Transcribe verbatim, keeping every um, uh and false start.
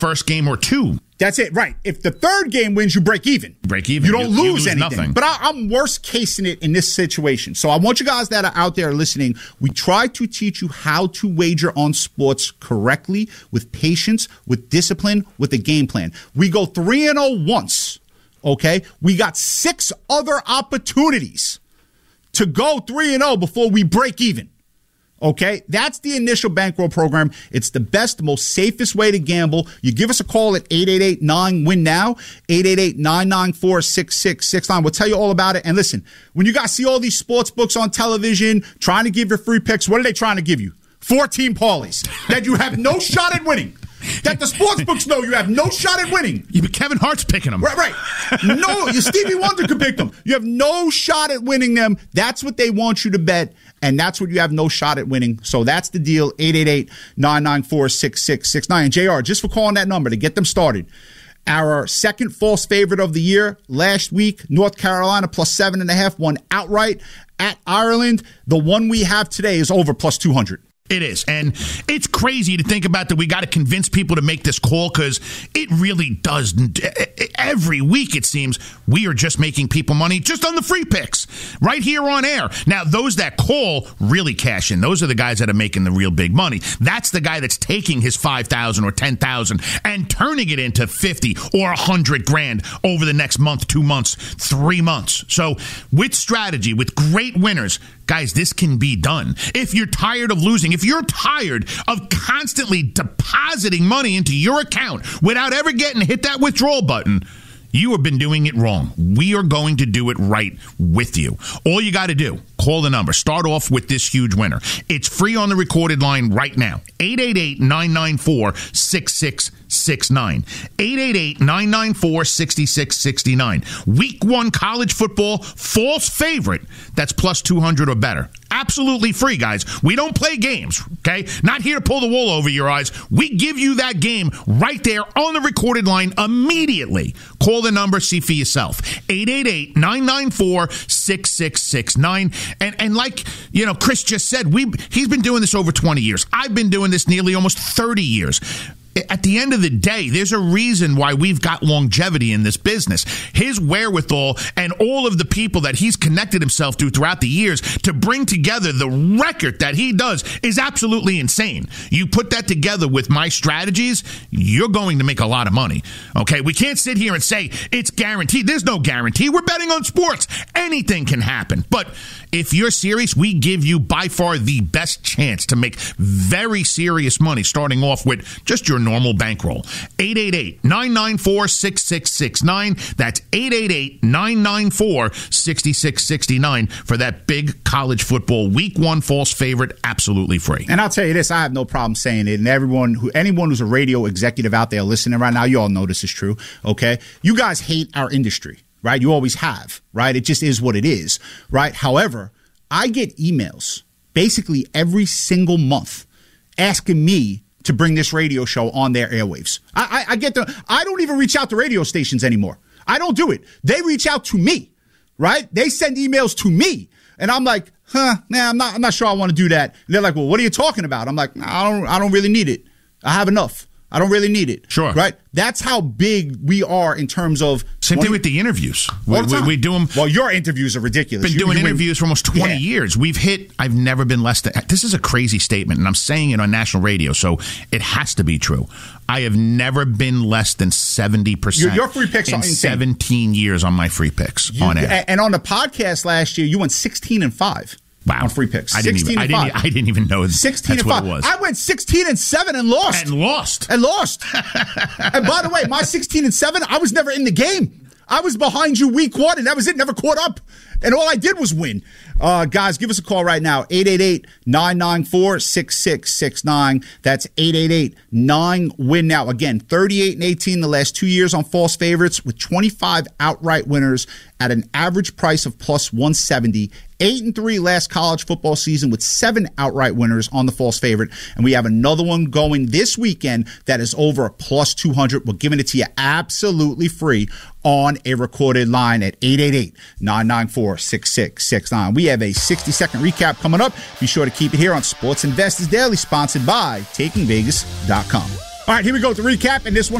first game or two. That's it, right. If the third game wins, you break even. Break even. You don't you, lose, you lose anything. Nothing. But I, I'm worst casing it in this situation. So I want you guys that are out there listening, we try to teach you how to wager on sports correctly, with patience, with discipline, with a game plan. We go three and oh once, okay? We got six other opportunities to go three and oh before we break even. Okay, that's the initial bankroll program. It's the best, the most safest way to gamble. You give us a call at eight eight eight nine win now, eight eight eight nine nine four six six six nine. We'll tell you all about it. And listen, when you guys see all these sports books on television trying to give you free picks, what are they trying to give you? fourteen parlays that you have no shot at winning. That the sports books know you have no shot at winning. Yeah, but Kevin Hart's picking them. Right, right. No, Stevie Wonder could pick them. You have no shot at winning them. That's what they want you to bet, and that's what you have no shot at winning. So that's the deal, eight eight eight nine nine four six six six nine. And J R, just for calling that number to get them started, our second false favorite of the year last week, North Carolina plus seven and a half, won outright at Ireland. The one we have today is over plus two hundred. It is. And it's crazy to think about that we got to convince people to make this call, because it really does. Every week, it seems, we are just making people money just on the free picks right here on air. Now, those that call really cash in. Those are the guys that are making the real big money. That's the guy that's taking his five thousand or ten thousand and turning it into fifty or one hundred grand over the next month, two months, three months. So with strategy, with great winners, guys, this can be done. If you're tired of losing, if you're tired of constantly depositing money into your account without ever getting to hit that withdrawal button, you have been doing it wrong. We are going to do it right with you. All you got to do, call the number. Start off with this huge winner. It's free on the recorded line right now. eight eight eight nine nine four six six six nine. eight eight eight nine nine four six six six nine. Week one college football false favorite. That's plus two hundred or better. Absolutely free, guys. We don't play games, okay? Not here to pull the wool over your eyes. We give you that game right there on the recorded line immediately. Call the number, see for yourself. eight eight eight nine nine four six six six nine. And and like, you know, Chris just said, we he's been doing this over twenty years. I've been doing this nearly almost thirty years. At the end of the day, there's a reason why we've got longevity in this business. His wherewithal and all of the people that he's connected himself to throughout the years to bring together the record that he does is absolutely insane. You put that together with my strategies, you're going to make a lot of money. Okay, we can't sit here and say it's guaranteed. There's no guarantee. We're betting on sports. Anything can happen. But if you're serious, we give you by far the best chance to make very serious money, starting off with just your normal bankroll. eight eight eight nine nine four six six six nine. That's eight eight eight nine nine four six six six nine for that big college football week one false favorite, absolutely free. And I'll tell you this, I have no problem saying it. And everyone who, anyone who's a radio executive out there listening right now, you all know this is true, okay? You guys hate our industry, right? You always have, right? It just is what it is, right? However, I get emails basically every single month asking me to bring this radio show on their airwaves. I, I, I get the. I don't even reach out to radio stations anymore. I don't do it. They reach out to me, right? They send emails to me, and I'm like, huh? Nah, I'm not. I'm not sure I want to do that. And they're like, well, what are you talking about? I'm like, I don't. I don't really need it. I have enough. I don't really need it. Sure. Right? That's how big we are in terms of... Same thing with the interviews. We, we, we do them... Well, your interviews are ridiculous. Been you, doing you interviews win. for almost twenty yeah. years. We've hit... I've never been less than... This is a crazy statement, and I'm saying it on national radio, so it has to be true. I have never been less than seventy percent your, your free picks in are insane. seventeen years on my free picks you, on air. And on the podcast last year, you went sixteen and five. Wow. On free picks. I didn't, even, I, didn't, I didn't even know sixteen that's and five. What it was. I went sixteen and seven and lost. And lost. And lost. And by the way, my sixteen and seven, I was never in the game. I was behind you week one, and that was it. Never caught up. And all I did was win. Uh, guys, give us a call right now. eight eight eight nine nine four six six six nine. That's eight eight eight nine win now. Again, thirty-eight and eighteen the last two years on false favorites with twenty-five outright winners at an average price of plus one seventy. eight and three last college football season with seven outright winners on the false favorite. And we have another one going this weekend that is over a plus two hundred. We're giving it to you absolutely free on a recorded line at eight eight eight nine nine four six six six nine. We have a sixty second recap coming up. Be sure to keep it here on Sports Investors Daily, sponsored by Taking Vegas dot com. All right, here we go to recap, and this one